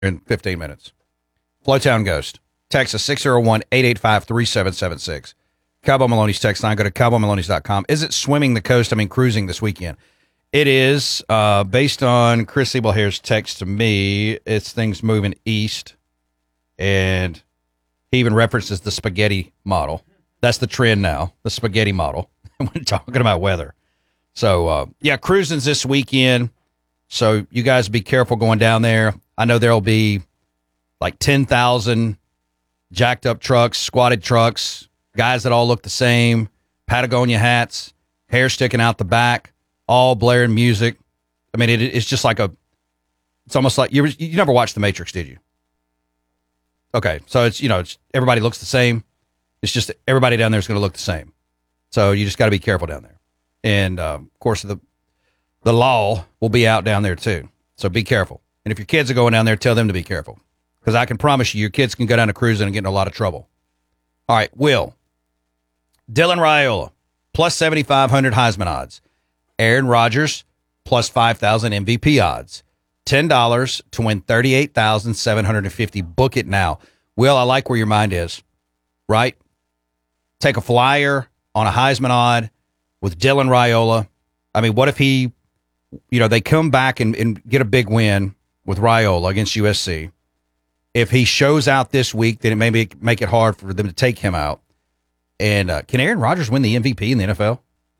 in 15 minutes. Flowtown Ghost. Text us 601-885-3776. Cowboy Maloney's text line. Go to cowboymaloney's.com. Is it swimming the coast? I mean, cruising this weekend. It is. Based on Chris Siebelhair's text to me, it's things moving east. And he even references the spaghetti model. That's the trend now, the spaghetti model. We're talking about weather. So, cruising's this weekend. So you guys be careful going down there. I know there'll be like 10,000 jacked up trucks, squatted trucks, guys that all look the same, Patagonia hats, hair sticking out the back, all blaring music. I mean, it's just like it's almost like you never watched The Matrix, did you? Okay. So it's everybody looks the same. It's just everybody down there is going to look the same. So you just got to be careful down there. And, of course, the law will be out down there too. So be careful. And if your kids are going down there, tell them to be careful. Because I can promise you, your kids can go down to cruising and get in a lot of trouble. All right, Will. Dylan Raiola, plus 7,500 Heisman odds. Aaron Rodgers, plus 5,000 MVP odds. $10 to win $38,750. Book it now. Will, I like where your mind is, right? Take a flyer on a Heisman odd with Dylan Raiola. I mean, what if they come back and get a big win with Raiola against USC? If he shows out this week, then it may make it hard for them to take him out. And can Aaron Rodgers win the MVP in the NFL?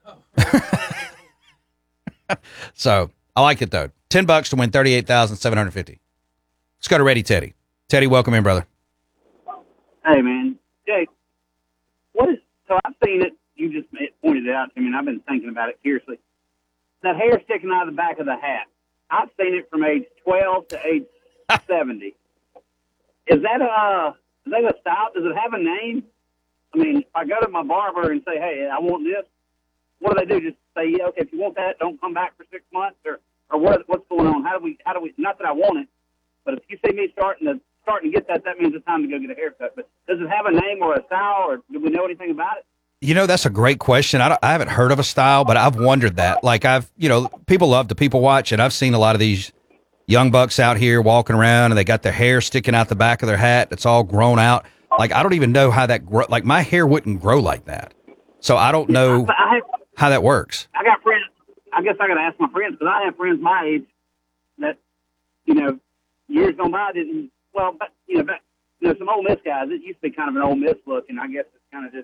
Oh. So I like it, though. $10 to win $38,750. Let's go to Ready Teddy. Teddy, welcome in, brother. Hey, man. Jake, so I've seen it. You just pointed it out to me, and I've been thinking about it seriously. That hair sticking out of the back of the hat. I've seen it from age 12 to age 70. Is that a style? Does it have a name? I mean, if I go to my barber and say, hey, I want this, what do they do? Just say, yeah, okay, if you want that, don't come back for 6 months? Or what's going on? How do we, not that I want it, but if you see me starting to get that means it's time to go get a haircut. But does it have a name or a style, or do we know anything about it? That's a great question. I haven't heard of a style, but I've wondered that. Like people love to people watch, and I've seen a lot of these young bucks out here walking around, and they got their hair sticking out the back of their hat. It's all grown out. Like, I don't even know how that like my hair wouldn't grow like that. So I don't know how that works. I got friends. I guess I got to ask my friends, because I have friends my age that, years gone by didn't, well, but, some Ole Miss guys, it used to be kind of an Ole Miss look, and I guess it's kind of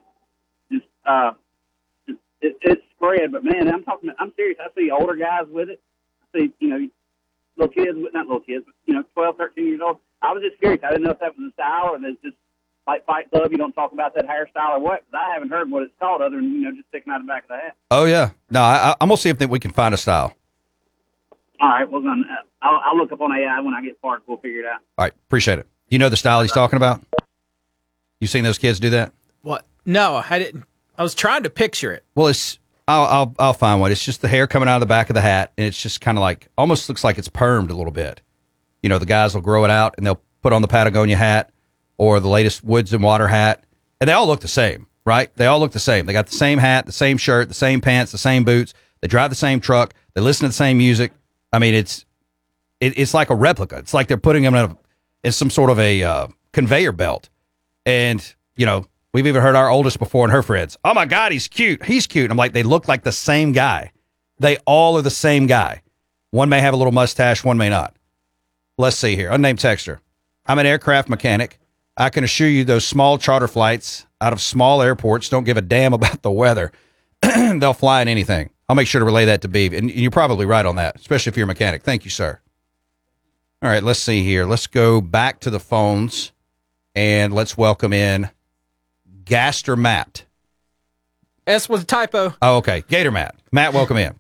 it's spread. But man, I'm serious. I see older guys with it. I see, little kids, not little kids, but 12, 13 years old. I was just curious. I didn't know if that was a style, or it's just like Fight Club. You don't talk about that hairstyle or what? Because I haven't heard what it's called other than just sticking out the back of the hat. Oh yeah, no, I'm gonna see if we can find a style. All right, well, I'll look up on AI when I get parked. We'll figure it out. All right, appreciate it. You know the style he's talking about? You seen those kids do that? What? No, I didn't. I was trying to picture it. Well, I'll find one. It's just the hair coming out of the back of the hat, and it's just kind of like, almost looks like it's permed a little bit. The guys will grow it out, and they'll put on the Patagonia hat or the latest Woods and Water hat, and they all look the same, right? They all look the same. They got the same hat, the same shirt, the same pants, the same boots. They drive the same truck. They listen to the same music. I mean, it's like a replica. It's like they're putting them in some sort of a conveyor belt. And, we've even heard our oldest before and her friends, oh my God, he's cute. He's cute. And I'm like, they look like the same guy. They all are the same guy. One may have a little mustache, one may not. Let's see here. Unnamed texter. I'm an aircraft mechanic. I can assure you those small charter flights out of small airports don't give a damn about the weather. They'll fly in anything. I'll make sure to relay that to Beeve. And you're probably right on that, especially if you're a mechanic. Thank you, sir. All right, let's see here. Let's go back to the phones, and let's welcome in Gaster Matt. S was a typo. Oh, okay. Gator Matt. Matt, welcome in.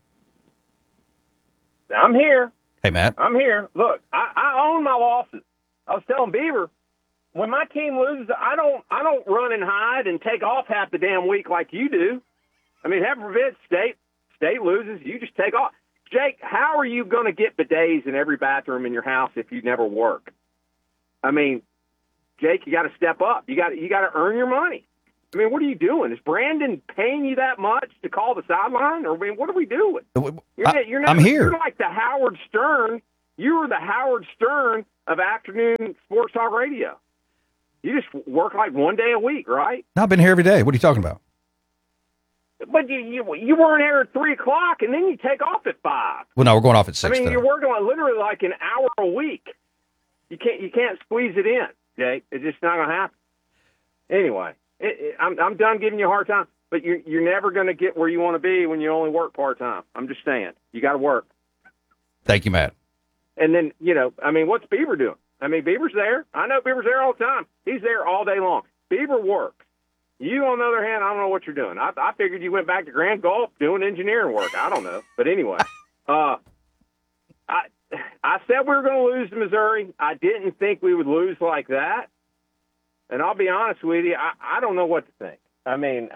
I'm here. Hey, Matt. I'm here. Look, I own my losses. I was telling Beaver, when my team loses, I don't run and hide and take off half the damn week like you do. I mean, heaven forbid state loses, you just take off. Jake, how are you going to get bidets in every bathroom in your house if you never work? I mean, Jake, you got to step up. You got to earn your money. I mean, what are you doing? Is Brandon paying you that much to call the sideline? Or I mean, what are we doing? I'm here. You're like the Howard Stern You were the Howard Stern of afternoon sports talk radio. You just work like one day a week, right? No, I've been here every day. What are you talking about? But you weren't here at 3 o'clock, and then you take off at 5. Well, no, we're going off at 6 I mean, today. you're working on literally like an hour a week. You can't squeeze it in, Jake. It's just not going to happen. Anyway, I'm done giving you a hard time. But you're never going to get where you want to be when you only work part time. I'm just saying, you got to work. Thank you, Matt. And then what's Beaver doing? I mean, Beaver's there. I know Beaver's there all the time. He's there all day long. Beaver works. You, on the other hand, I don't know what you're doing. I figured you went back to Grand Gulf doing engineering work. I don't know. But anyway, I said we were going to lose to Missouri. I didn't think we would lose like that. And I'll be honest with you, I don't know what to think. I mean,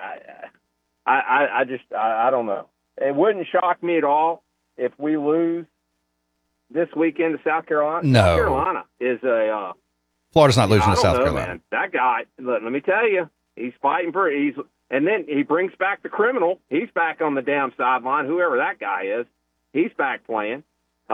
I don't know. It wouldn't shock me at all if we lose this weekend to South Carolina. No. South Carolina is a Florida's not losing I to don't South know, Carolina. Man. That guy, let me tell you, he's fighting for it. And then he brings back the criminal. He's back on the damn sideline. Whoever that guy is, he's back playing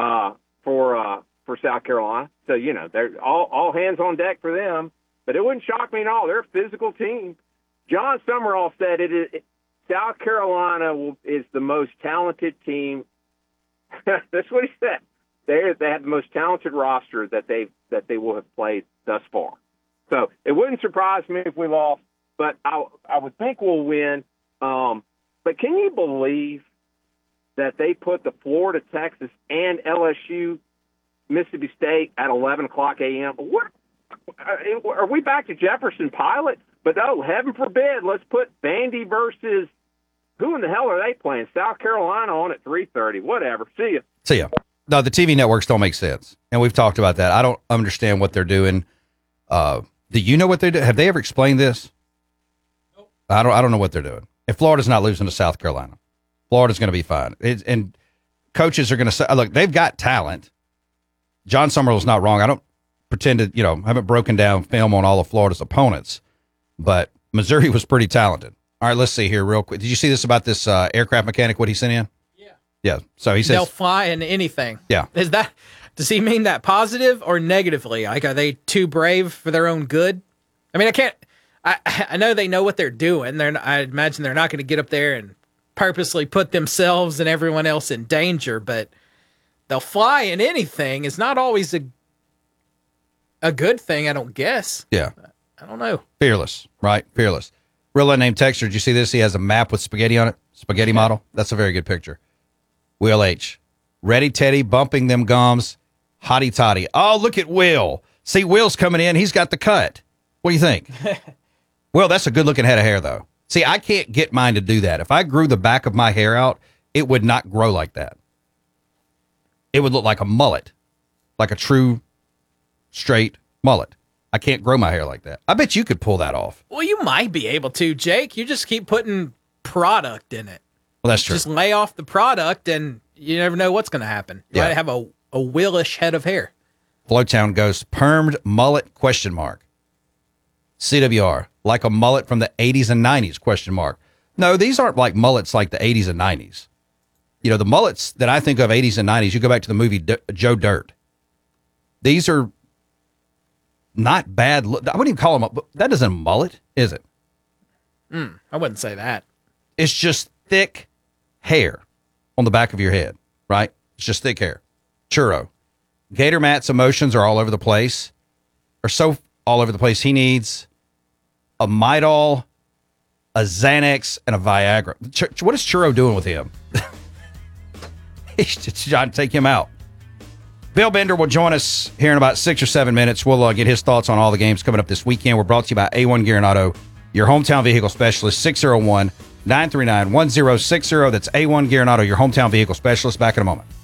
for South Carolina. So they're all hands on deck for them. But it wouldn't shock me at all. They're a physical team. John Summerall said South Carolina is the most talented team. That's what he said. They have the most talented roster that they will have played thus far. So it wouldn't surprise me if we lost, but I would think we'll win. But can you believe that they put the Florida, Texas, and LSU, Mississippi State at 11 o'clock a.m.? What are we back to Jefferson Pilot? But heaven forbid, let's put Vandy versus who in the hell are they playing? South Carolina on at 3:30. Whatever. See ya. No, the TV networks don't make sense, and we've talked about that. I don't understand what they're doing. Do you know what they do? Have they ever explained this? Nope. I don't know what they're doing. If Florida's not losing to South Carolina, Florida's going to be fine. And coaches are going to say, look, they've got talent. John Summerall's not wrong. I don't pretend to, haven't broken down film on all of Florida's opponents, but Missouri was pretty talented. All right, let's see here real quick. Did you see this about this aircraft mechanic, what he sent in? Yeah. So he says they'll fly in anything. Yeah. Does he mean that positive or negatively? Like, are they too brave for their own good? I mean, I know they know what they're doing. I imagine they're not going to get up there and purposely put themselves and everyone else in danger, but they'll fly in anything. It's not always a good thing, I don't guess. Yeah. I don't know. Fearless, right? Fearless. Real name Texter, did you see this? He has a map with spaghetti on it. Spaghetti model. That's a very good picture. Will H. Ready, Teddy, bumping them gums. Hotty toddy. Oh, look at Will. See, Will's coming in. He's got the cut. What do you think? Well, that's a good-looking head of hair, though. See, I can't get mine to do that. If I grew the back of my hair out, it would not grow like that. It would look like a mullet, like a true, straight mullet. I can't grow my hair like that. I bet you could pull that off. Well, you might be able to, Jake. You just keep putting product in it. Well, that's true. Just lay off the product, and you never know what's going to happen. You might have a Willish head of hair. Flowtown Ghost, permed mullet, question mark. CWR, like a mullet from the 80s and 90s, question mark. No, these aren't like mullets like the 80s and 90s. The mullets that I think of 80s and 90s, you go back to the movie Joe Dirt. These are not bad. I wouldn't even call them, that isn't a mullet, is it? I wouldn't say that. It's just thick hair on the back of your head, right? It's just thick hair. Churro. Gator Matt's emotions are all over the place. Are so all over the place. He needs a Midol, a Xanax, and a Viagra. What is Churro doing with him? He's just trying to take him out. Bill Bender will join us here in about 6 or 7 minutes. We'll get his thoughts on all the games coming up this weekend. We're brought to you by A1 Gear and Auto, your hometown vehicle specialist, 601-939-1060. That's A1 Gear and Auto, your hometown vehicle specialist. Back in a moment.